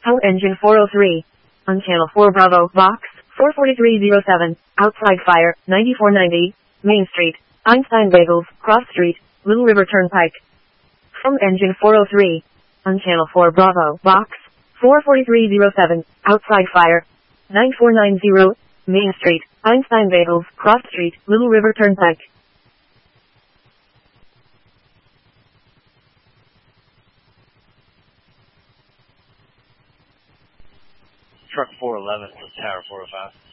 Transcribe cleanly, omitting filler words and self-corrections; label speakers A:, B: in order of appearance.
A: Power engine 403. On channel 4 Bravo, box 44307. Outside fire, 9490. Main Street, Einstein Bagels, Cross Street, Little River Turnpike. From engine 403. On channel 4 Bravo, box 44307. Outside fire, 9490. Main Street, Einstein Bagels, Cross Street, Little River Turnpike.
B: Truck 411 from Tower 405.